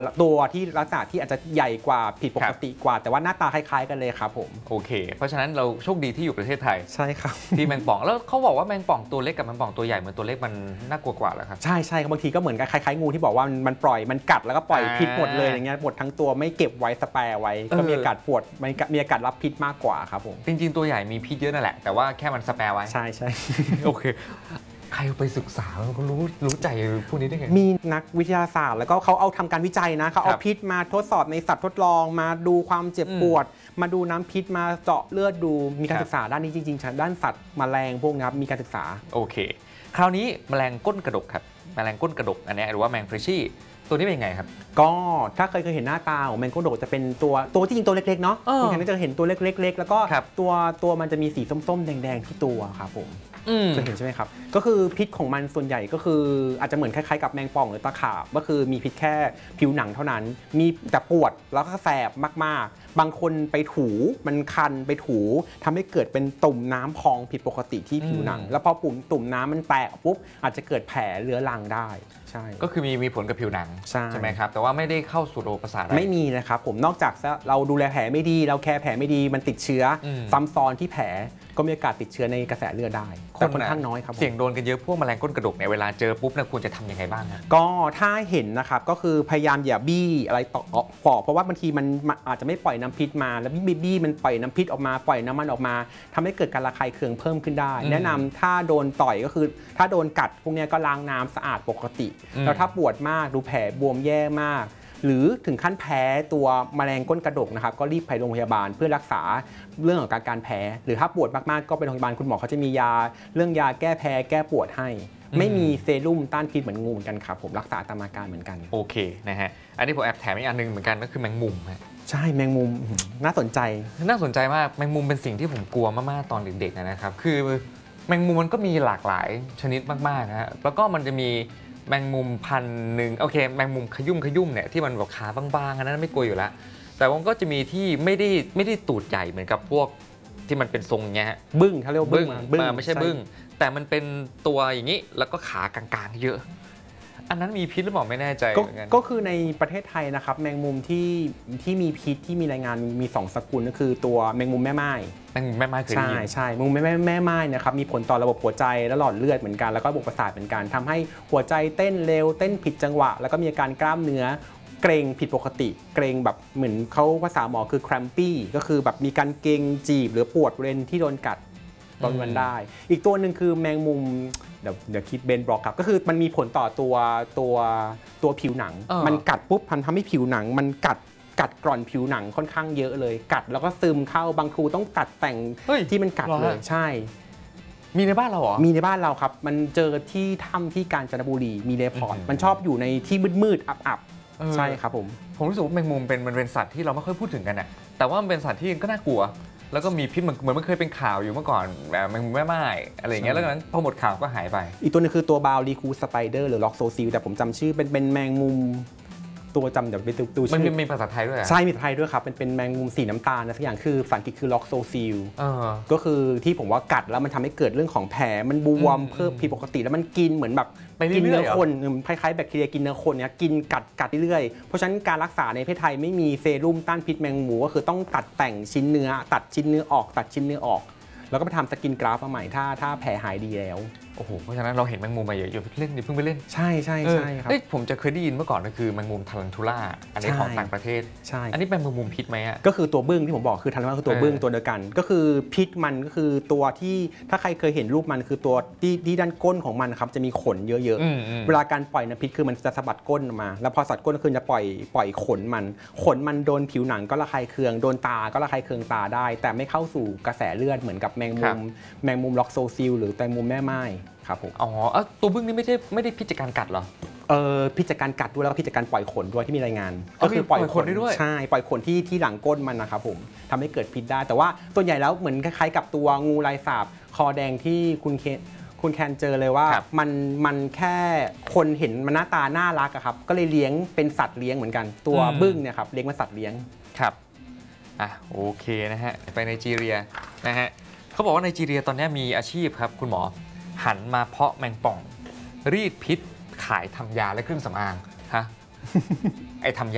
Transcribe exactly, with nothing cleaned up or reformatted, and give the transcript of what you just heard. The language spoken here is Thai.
ตัวที่ลักษณะที่อาจจะใหญ่กว่าผิดปกติกว่าแต่ว่าหน้าตาคล้ายๆกันเลยครับผมโอเคเพราะฉะนั้นเราโชคดีที่อยู่ประเทศไทยใช่ครับที่แมงป่องแล้วเขาบอกว่าแมงป่องตัวเล็กกับแมงป่องตัวใหญ่เหมือนตัวเล็กมันน่ากลัวกว่าเหรอครับใช่ใช่บางทีก็เหมือนกับคล้ายๆงูที่บอกว่ามันปล่อยมันกัดแล้วก็ปล่อยพิษหมดเลยอย่างเงี้ยหมดทั้งตัวไม่เก็บไว้สแปร์ไว้ก็มีอากาศปวดมีอากาศรับพิษมากกว่าครับผมจริงๆตัวใหญ่มีพิษเยอะนั่นแหละแต่ว่าแค่มันสแปร์ไว้ใช่ใช่โอเคใครไปศึกษาเขารู้รู้ใจพวกนี้ได้ไงมีนักวิทยาศาสตร์แล้วก็เขาเอาทำการวิจัยนะเขาเอาพิษมาทดสอบในสัตว์ทดลองมาดูความเจ็บปวดมาดูน้ำพิษมาเจาะเลือดดูมีการศึกษาด้านนี้จริงๆด้านสัตว์แมลงพวกนี้ครับมีการศึกษาโอเคคราวนี้แมลงก้นกระดกครับแมลงก้นกระดกอันนี้หรือว่าแมงฟรชชี่ตัวนี้เป็นยังไงครับก็ถ้าเคยเคยเห็นหน้าตาของแมงก้นกระดกจะเป็นตัวตัวที่จริงตัวเล็กๆเนาะคุณแคนจะเห็นตัวเล็กๆแล้วก็ตัวตัวมันจะมีสีส้มๆแดงๆที่ตัวครับผมเคยเห็นใช่ไหมครับก็คือพิษของมันส่วนใหญ่ก็คืออาจจะเหมือนคล้ายๆกับแมงป่องหรือตะขาบก็คือมีพิษแค่ผิวหนังเท่านั้นมีแต่ปวดแล้วก็แสบมากๆบางคนไปถูมันคันไปถูทำให้เกิดเป็นตุ่มน้ำพองผิดปกติที่ผิวหนังแล้วพอปุ่มตุ่มน้ำมันแตกปุ๊บอาจจะเกิดแผลเรื้อรังได้ใช่ก็คือมีมีผลกับผิวหนังใช่ใช่ไหมครับแต่ว่าไม่ได้เข้าสู่ระบบประสาทไม่มีนะครับผมนอกจากเราดูแลแผลไม่ดีเราแคร์แผลไม่ดีมันติดเชื้อซ้ำซ้อนที่แผลก็มีโอกาสติดเชื้อในกระแสเลือดได้แต่ค่อนข้างน้อยครับเสี่ยงโดนกันเยอะพวกแมลงก้นกระดกเนี่ยเวลาเจอปุ๊บเนี่ยควรจะทำยังไงบ้างครับก็ถ้าเห็นนะครับก็คือพยายามอย่าบี้อะไรต่อปอกเพราะว่าบางทีมันอาจจะไม่ปล่อยน้ำพิษมาแล้วบี้บี้มันปล่อยน้ำพิษออกมาปล่อยน้ำมันออกมาทำให้เกิดการระคายเคืองเพิ่มขึ้นได้แนะนำถ้าโดนต่อยก็คือถ้าโดนกัดพวกนี้ก็ล้างน้ำสะอาดปกติแล้วถ้าปวดมากดูแผลบวมแย่มากหรือถึงขั้นแพ้ตัวแมลงก้นกระดกนะครับก็รีบไปโรงพยาบาลเพื่อรักษาเรื่องของการการแพ้หรือถ้าปวดมากๆก็ไปโรงพยาบาลคุณหมอเขาจะมียาเรื่องยาแก้แพ้แก้ปวดให้ไม่มีเซรุ่มต้านพิษเหมือนงูเหมือนกันครับผมรักษาตามอาการเหมือนกันโอเคนะฮะอันนี้ผมแอบแถมอีกอันนึงเหมือนกันก็คือแมงมุมฮะใช่แมงมุมน่าสนใจน่าสนใจมากแมงมุมเป็นสิ่งที่ผมกลัวมากๆตอนเด็กๆนะครับคือแมงมุมมันก็มีหลากหลายชนิดมากๆนะฮะแล้วก็มันจะมีแมงมุมพันหนึ่งโอเคแมงมุมขยุ่มขยุ่มเนี่ยที่มันแบบขาบางๆอันนั้นไม่กลัวอยู่แล้วแต่มันก็จะมีที่ไม่ได้ไม่ได้ตูดใหญ่เหมือนกับพวกที่มันเป็นทรงเงี้ยบึ้งเขาเรียกว่าบึ้งมาไม่ใช่บึ้งแต่มันเป็นตัวอย่างนี้แล้วก็ขากลางๆเยอะอันนั้นมีพิษหรือเปล่าไม่แน่ใจเหมือนกันก็คือในประเทศไทยนะครับแมงมุมที่ที่มีพิษที่มีรายงานมีสองสกุลก็คือตัวแมงมุมแม่ไม้แมงมุมแม่ไม้เคยได้ยินใช่ใช่แมงมุมแม่แม่ไม้นะครับมีผลต่อระบบหัวใจและหลอดเลือดเหมือนกันแล้วก็ระบบประสาทเหมือนกันทำให้หัวใจเต้นเร็วเต้นผิดจังหวะแล้วก็มีอาการกล้ามเนื้อเกร็งผิดปกติเกร็งแบบเหมือนเขาภาษาหมอคือ crampy ก็คือแบบมีการเกร็งจีบหรือปวดบริเวณที่โดนกัดตอนวันได้อีกตัวหนึ่งคือแมงมุมเดี๋ยวเดี๋ยวคิดเบนบล็อกครับก็คือมันมีผลต่อตัวตัวตัวผิวหนังมันกัดปุ๊บมันทำให้ผิวหนังมันกัดกัดกร่อนผิวหนังค่อนข้างเยอะเลยกัดแล้วก็ซึมเข้าบางครูต้องตัดแต่งที่มันกัดเลยใช่มีในบ้านเราเหรอมีในบ้านเราครับมันเจอที่ถ้ำที่กาญจนบุรีมีเรพอร์ตมันชอบอยู่ในที่มืดๆอับๆใช่ครับผมผมรู้สึกว่าแมงมุมเป็นมันเป็นสัตว์ที่เราไม่ค่อยพูดถึงกันนะแต่ว่ามันเป็นสัตว์ที่ก็น่ากลัวแล้วก็มีพิษเหมือนเหมือนมันเคยเป็นข่าวอยู่เมื่อก่อนแบบแมงมุมแม่ไม้อะไรอย่างเงี้ยแล้วนั้นพอหมดข่าวก็หายไปอีกตัวนึงคือตัวบาวลีคูสไปเดอร์หรือล็อกโซซิลแต่ผมจำชื่อเป็นเป็นแมงมุมตัวจำเดี๋ยวไปดูชื่อมันมีภาษาไทยด้วยใช่มีภาษาไทยด้วยครับเป็นเป็นแมงมุมสีน้ำตาลนะสักอย่างคือภาษาอังกฤษคือล็อกโซซิลก็คือที่ผมว่ากัดแล้วมันทำให้เกิดเรื่องของแผลมันบวมเพิ่มผิดปกติแล้วมันกินเหมือนแบบกินเนื้อคนคล้ายๆแบคทีเรียกินเนื้อคนเนี้ยกินกัดกัดเรื่อยๆเพราะฉะนั้นการรักษาในประเทศไทยไม่มีเซรุ่มต้านพิษแมงมุมก็คือต้องตัดแต่งชิ้นเนื้อตัดชิ้นเนื้อออกตัดชิ้นเนื้อออกแล้วก็ไปทำสกินกราฟมาใหม่ถ้าถ้าแผลหายดีแล้วโอ้โหเพราะฉะนั้นเราเห็นแมงมุมมาเยอะอยู่เล่นดิเพิ่งไปเล่นใช่ใช่ใช่ครับผมจะเคยได้ยินเมื่อก่อนก็คือแมงมุมทารันทูล่าอันนี้ของต่างประเทศใช่อันนี้เป็นแมงมุมพิษไหมอ่ะก็คือตัวบึ้งที่ผมบอกคือทารันทูล่าคือตัวบึ้งตัวเดียวกันก็คือพิษมันก็คือตัวที่ถ้าใครเคยเห็นรูปมันคือตัวที่ที่ด้านก้นของมันครับจะมีขนเยอะๆเวลาการปล่อยน้ำพิษคือมันจะสะบัดก้นออกมาแล้วพอสัตว์ก้นก็คือจะปล่อยปล่อยขนมันขนมันโดนผิวหนังก็ระคายเคืองโดนตาก็ระคายเคืองตาได้แต่ไม่เข้าสู่กระแสเลือดเหมือนกับแมงมุมแมงมุมล็อกโซซิลหรือแมงมุมแม่ไม้ครับผมอ๋อตัวบึ้งนี่ไม่ได้ไม่ได้พิษจากการกัดหรอเออพิษจากการกัดด้วยแล้วก็พิษจากการปล่อยขนด้วยที่มีรายงานก็คือปล่อยขนได้ด้วยใช่ปล่อยขนที่ที่หลังก้นมันนะครับผมทำให้เกิดพิษได้แต่ว่าส่วนใหญ่แล้วเหมือนคล้ายๆกับตัวงูลายสาบคอแดงที่คุณเคคุณแคนเจอเลยว่ามันมันแค่คนเห็นมันหน้าตาน่ารักอะครับก็เลยเลี้ยงเป็นสัตว์เลี้ยงเหมือนกันตัวบึ้งเนี่ยครับเลี้ยงเป็นสัตว์เลี้ยงครับอ่ะโอเคนะฮะไปไนจีเรียนะฮะเขาบอกว่าไนจีเรียตอนนี้มีอาชีพครับคุณหมอหันมาเพาะแมงป่องรีดพิษขายทำยาและเครื่องสำอางฮะไอทำยา